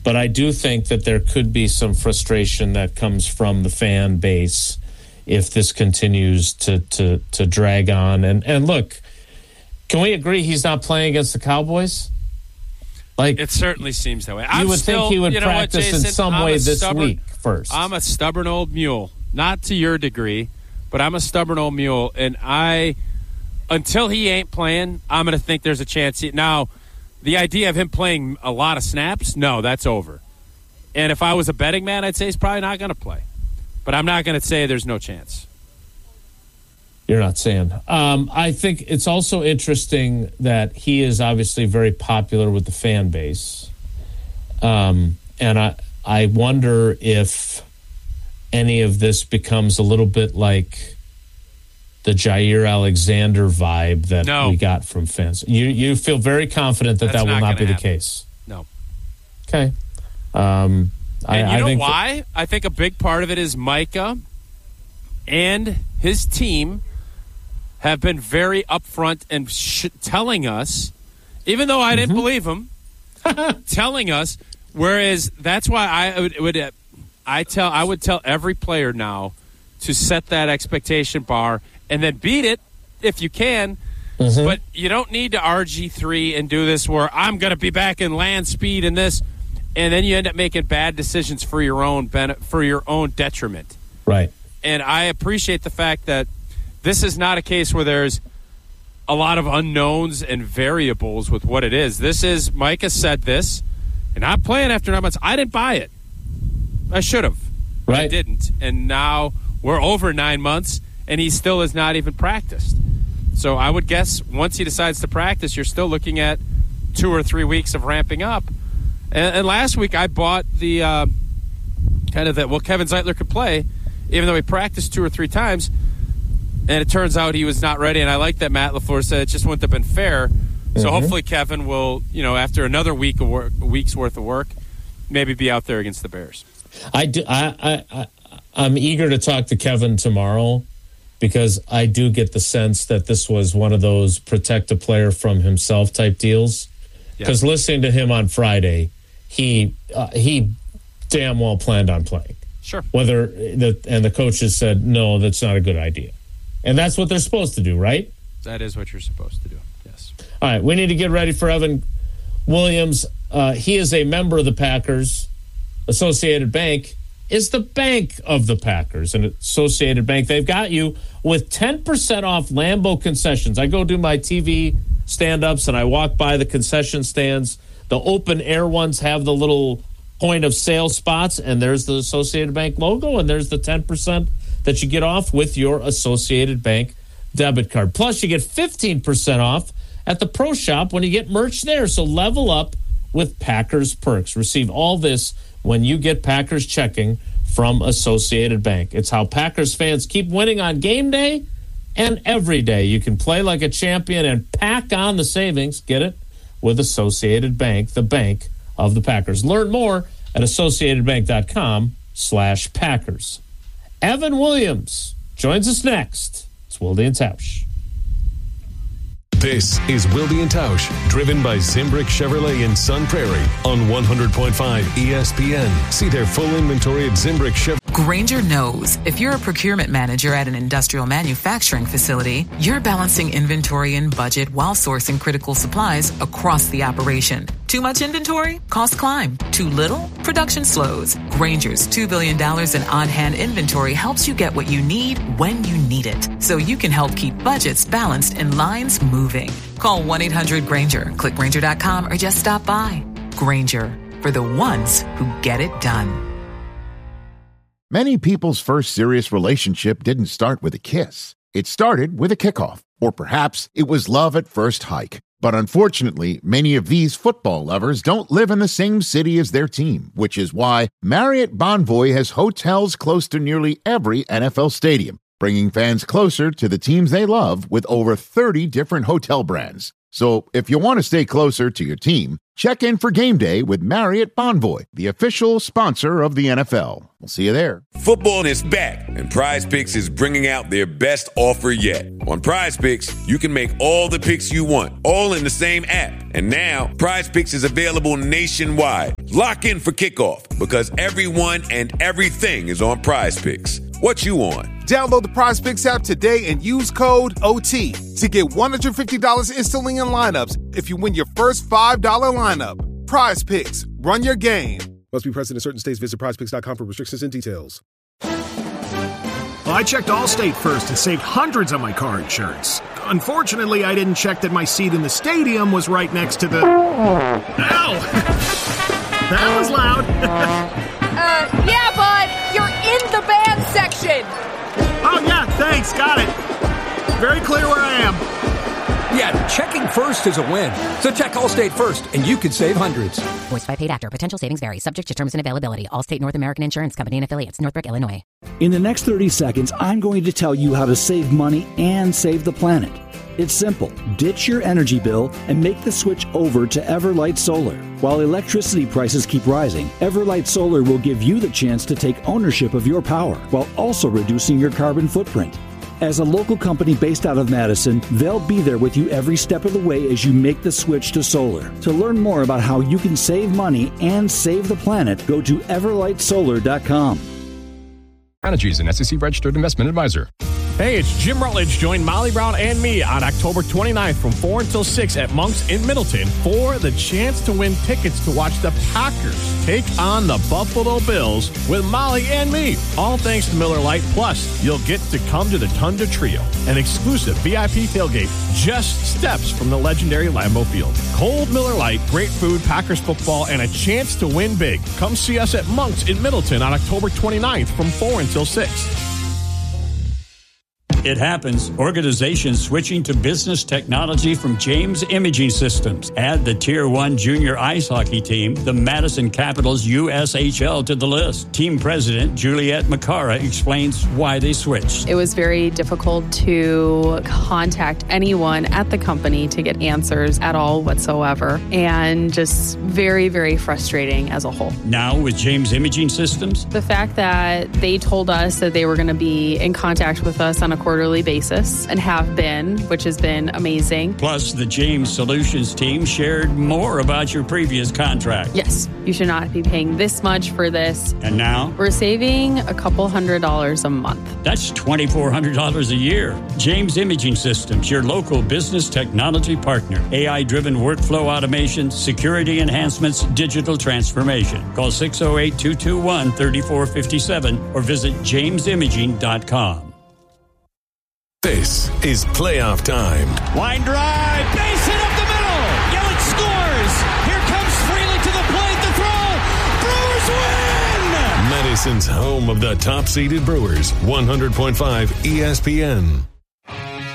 But I do think that there could be some frustration that comes from the fan base if this continues to drag on. And look, can we agree he's not playing against the Cowboys? Like, it certainly seems that way. You would think he would practice in some way this week first. I'm a stubborn old mule, not to your degree, but I'm a stubborn old mule, and until he ain't playing, I'm going to think there's a chance. Now, the idea of him playing a lot of snaps, no, that's over. And if I was a betting man, I'd say he's probably not going to play. But I'm not going to say there's no chance. You're not saying. I think it's also interesting that he is obviously very popular with the fan base. And I wonder if any of this becomes a little bit like the Jair Alexander vibe that we got from fans. You feel very confident that will not be the case. No. Okay. And I know think why? I think a big part of it is Micah and his team have been very upfront and telling us, even though I didn't believe him, telling us. Whereas that's why I would tell every player now to set that expectation bar and then beat it if you can. But you don't need to RG3 and do this where I'm going to be back in land speed and this, and then you end up making bad decisions for your own detriment. Right. And I appreciate the fact that this is not a case where there's a lot of unknowns and variables with what it is. This is, Micah said this, and I'm playing after 9 months. I didn't buy it. I should have. Right. I didn't. And now we're over 9 months, and he still has not even practiced. So I would guess once he decides to practice, you're still looking at 2 or 3 weeks of ramping up. And last week I bought the Kevin Zeitler could play, even though he practiced 2 or 3 times. And it turns out he was not ready. And I like that Matt LaFleur said it just wouldn't have been fair. So hopefully Kevin will, after another week's worth of work, maybe be out there against the Bears. I'm eager to talk to Kevin tomorrow because I do get the sense that this was one of those protect a player from himself type deals. Because listening to him on Friday, he damn well planned on playing. Sure. And the coaches said, no, that's not a good idea. And that's what they're supposed to do, right? That is what you're supposed to do, yes. All right, we need to get ready for Evan Williams. He is a member of the Packers. Associated Bank is the bank of the Packers. And Associated Bank, they've got you with 10% off Lambeau concessions. I go do my TV stand-ups and I walk by the concession stands. The open air ones have the little point of sale spots, and there's the Associated Bank logo, and there's the 10% that you get off with your Associated Bank debit card. Plus, you get 15% off at the Pro Shop when you get merch there. So level up with Packers perks. Receive all this when you get Packers checking from Associated Bank. It's how Packers fans keep winning on game day and every day. You can play like a champion and pack on the savings. Get it? With Associated Bank, the bank of the Packers. Learn more at associatedbank.com/Packers. Evan Williams joins us next. It's Wilde and Tausch. This is Wilde and Tausch, driven by Zimbrick Chevrolet in Sun Prairie on 100.5 ESPN. See their full inventory at Zimbrick Chevrolet. Grainger knows if you're a procurement manager at an industrial manufacturing facility, you're balancing inventory and budget while sourcing critical supplies across the operation. Too much inventory? Costs climb. Too little? Production slows. Grainger's $2 billion in on-hand inventory helps you get what you need when you need it, so you can help keep budgets balanced and lines moving. Call 1-800-GRAINGER, click Grainger.com, or just stop by. Grainger, for the ones who get it done. Many people's first serious relationship didn't start with a kiss. It started with a kickoff, or perhaps it was love at first hike. But unfortunately, many of these football lovers don't live in the same city as their team, which is why Marriott Bonvoy has hotels close to nearly every NFL stadium, bringing fans closer to the teams they love with over 30 different hotel brands. So if you want to stay closer to your team, check in for game day with Marriott Bonvoy, the official sponsor of the NFL. We'll see you there. Football is back, and Prize Picks is bringing out their best offer yet. On Prize Picks, you can make all the picks you want, all in the same app. And now, Prize Picks is available nationwide. Lock in for kickoff, because everyone and everything is on Prize Picks. What you on? Download the Prize Picks app today and use code OT to get $150 instantly in lineups if you win your first $5 lineup. Prize Picks. Run your game. Must be present in certain states. Visit prizepicks.com for restrictions and details. Well, I checked Allstate first and saved hundreds on my car insurance. Unfortunately, I didn't check that my seat in the stadium was right next to the... Ow! That was loud. Yeah, bud. You're in the band section. Oh, yeah, thanks. Got it. Very clear where I am. Yeah, checking first is a win. So check Allstate first, and you could save hundreds. Voiced by paid actor. Potential savings vary. Subject to terms and availability. Allstate North American Insurance Company and affiliates. Northbrook, Illinois. In the next 30 seconds, I'm going to tell you how to save money and save the planet. It's simple. Ditch your energy bill and make the switch over to Everlight Solar. While electricity prices keep rising, Everlight Solar will give you the chance to take ownership of your power while also reducing your carbon footprint. As a local company based out of Madison, they'll be there with you every step of the way as you make the switch to solar. To learn more about how you can save money and save the planet, go to everlightsolar.com. Energy is an SEC-registered investment advisor. Hey, it's Jim Rutledge. Join Molly Brown and me on October 29th from 4 until 6 at Monk's in Middleton for the chance to win tickets to watch the Packers take on the Buffalo Bills with Molly and me. All thanks to Miller Lite. Plus, you'll get to come to the Tundra Trio, an exclusive VIP tailgate just steps from the legendary Lambeau Field. Cold Miller Lite, great food, Packers football, and a chance to win big. Come see us at Monk's in Middleton on October 29th from 4 until 6. It happens. Organizations switching to business technology from James Imaging Systems. Add the Tier 1 junior ice hockey team, the Madison Capitals USHL, to the list. Team President Juliette Macara explains why they switched. It was very difficult to contact anyone at the company to get answers at all whatsoever, and just very, very frustrating as a whole. Now with James Imaging Systems, the fact that they told us that they were going to be in contact with us on a quarterly basis and have been, which has been amazing. Plus, the James Solutions team shared more about your previous contract. Yes, you should not be paying this much for this. And now? We're saving a couple $100 a month. That's $2,400 a year. James Imaging Systems, your local business technology partner. AI-driven workflow automation, security enhancements, digital transformation. Call 608-221-3457 or visit jamesimaging.com. This is playoff time. Line drive, base hit up the middle. Yelich scores. Here comes Freeland to the plate. The throw. Brewers win. Madison's home of the top-seeded Brewers, 100.5 ESPN.